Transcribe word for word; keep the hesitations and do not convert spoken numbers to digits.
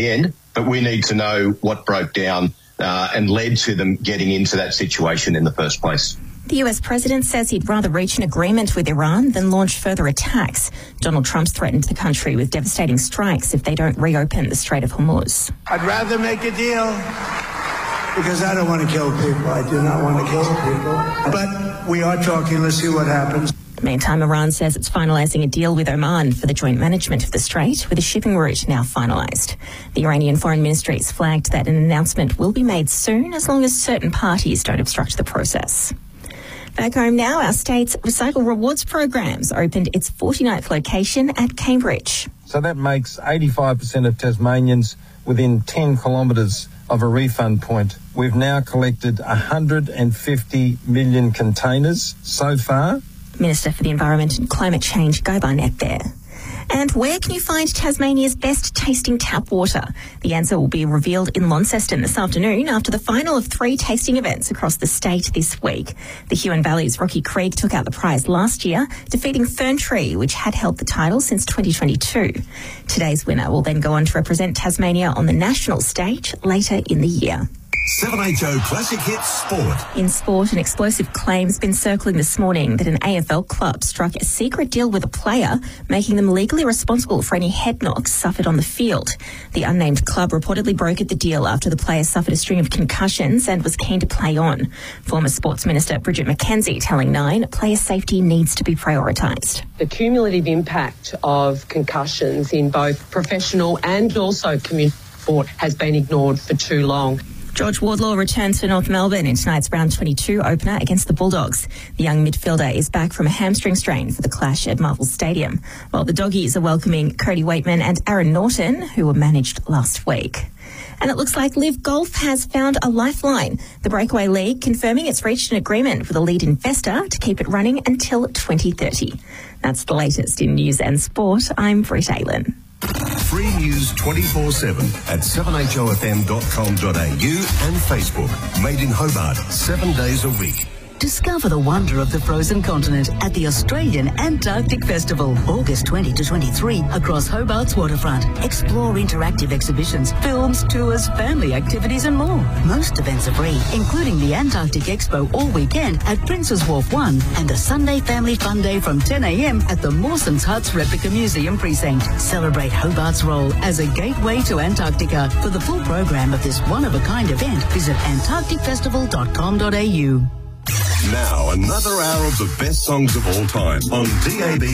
end, but we need to know what broke down uh, and led to them getting into that situation in the first place. The U S president says he'd rather reach an agreement with Iran than launch further attacks. Donald Trump's threatened the country with devastating strikes if they don't reopen the Strait of Hormuz. I'd rather make a deal because I don't want to kill people. I do not want to kill people. But we are talking. Let's see what happens. Meantime, Iran says it's finalising a deal with Oman for the joint management of the strait, with a shipping route now finalised. The Iranian Foreign Ministry has flagged that an announcement will be made soon as long as certain parties don't obstruct the process. Back home now, our state's Recycle Rewards programs opened its forty-ninth location at Cambridge. So that makes eighty-five percent of Tasmanians within ten kilometres of a refund point. We've now collected one hundred fifty million containers so far. Minister for the Environment and Climate Change, Guy Barnett there. And where can you find Tasmania's best tasting tap water? The answer will be revealed in Launceston this afternoon after the final of three tasting events across the state this week. The Huon Valley's Rocky Creek took out the prize last year, defeating Fern Tree, which had held the title since twenty twenty-two. Today's winner will then go on to represent Tasmania on the national stage later in the year. seven H O Classic Hits Sport. In sport, an explosive claim has been circling this morning that an A F L club struck a secret deal with a player, making them legally responsible for any head knocks suffered on the field. The unnamed club reportedly brokered the deal after the player suffered a string of concussions and was keen to play on. Former Sports Minister Bridget McKenzie telling Nine player safety needs to be prioritised. The cumulative impact of concussions in both professional and also community sport has been ignored for too long. George Wardlaw returns for North Melbourne in tonight's round twenty-two opener against the Bulldogs. The young midfielder is back from a hamstring strain for the clash at Marvel Stadium, while the Doggies are welcoming Cody Waitman and Aaron Norton, who were managed last week. And it looks like Live Golf has found a lifeline. The Breakaway League confirming it's reached an agreement with a lead investor to keep it running until twenty thirty. That's the latest in news and sport. I'm Britt Aylen. Free news twenty-four seven at seven H O F M dot com dot A U and Facebook. Made in Hobart, seven days a week. Discover the wonder of the frozen continent at the Australian Antarctic Festival, August twentieth to twenty-third, across Hobart's waterfront. Explore interactive exhibitions, films, tours, family activities and more. Most events are free, including the Antarctic Expo all weekend at Prince's Wharf one and the Sunday Family Fun Day from ten a m at the Mawson's Huts Replica Museum Precinct. Celebrate Hobart's role as a gateway to Antarctica. For the full program of this one-of-a-kind event, visit antarctic festival dot com dot A U. Now, another hour of the best songs of all time on D A B